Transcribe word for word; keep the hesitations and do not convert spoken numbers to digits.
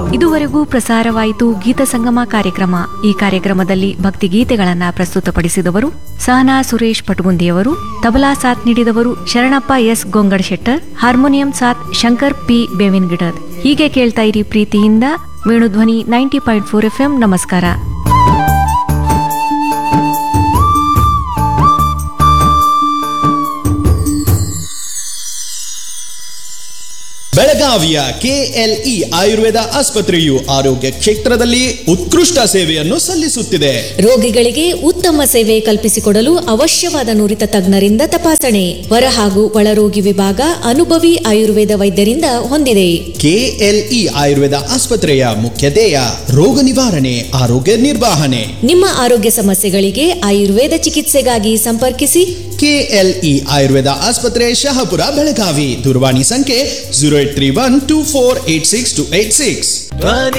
ಇದುವರೆಗೂ ಪ್ರಸಾರವಾಯಿತು ಗೀತ ಸಂಗಮ ಕಾರ್ಯಕ್ರಮ. ಈ ಕಾರ್ಯಕ್ರಮದಲ್ಲಿ ಭಕ್ತಿ ಗೀತೆಗಳನ್ನ ಪ್ರಸ್ತುತಪಡಿಸಿದವರು ಸಹನಾ ಸುರೇಶ್ ಪಟಗುಂದಿಯವರು, ತಬಲಾ ಸಾಥ್ ನೀಡಿದವರು ಶರಣಪ್ಪ ಎಸ್ ಗೊಂಗಡ್ ಶೆಟ್ಟರ್, ಹಾರ್ಮೋನಿಯಂ ಸಾಥ್ ಶಂಕರ್ ಪಿ ಬೇವಿನ್ಗಿಡದ್. ಹೀಗೆ ಕೇಳ್ತಾ ಇರಿ ಪ್ರೀತಿಯಿಂದ Venudhwani ninety point four F M. ನಮಸ್ಕಾರ. ಬೆಳಗಾವಿಯ ಕೆಎಲ್ಇ ಆಯುರ್ವೇದ ಆಸ್ಪತ್ರೆಯು ಆರೋಗ್ಯ ಕ್ಷೇತ್ರದಲ್ಲಿ ಉತ್ಕೃಷ್ಟ ಸೇವೆಯನ್ನು ಸಲ್ಲಿಸುತ್ತಿದೆ. ರೋಗಿಗಳಿಗೆ ಉತ್ತಮ ಸೇವೆ ಕಲ್ಪಿಸಿಕೊಡಲು ಅವಶ್ಯವಾದ ನುರಿತ ತಜ್ಞರಿಂದ ತಪಾಸಣೆ, ಹೊರ ಹಾಗೂ ಒಳರೋಗಿ ವಿಭಾಗ ಅನುಭವಿ ಆಯುರ್ವೇದ ವೈದ್ಯರಿಂದ ಹೊಂದಿದೆ. ಕೆಎಲ್ಇ ಆಯುರ್ವೇದ ಆಸ್ಪತ್ರೆಯ ಮುಖ್ಯ ಧ್ಯೇಯ ರೋಗ ನಿವಾರಣೆ, ಆರೋಗ್ಯ ನಿರ್ವಹಣೆ. ನಿಮ್ಮ ಆರೋಗ್ಯ ಸಮಸ್ಯೆಗಳಿಗೆ ಆಯುರ್ವೇದ ಚಿಕಿತ್ಸೆಗಾಗಿ ಸಂಪರ್ಕಿಸಿ. ಕೆಎಲ್ಇ ಆಯುರ್ವೇದ ಆಸ್ಪತ್ರೆ, ಶಹಾಪುರ, ಬೆಳಗಾವಿ. ದೂರವಾಣಿ ಸಂಖ್ಯೆ zero eight three one two four eight six two eight six.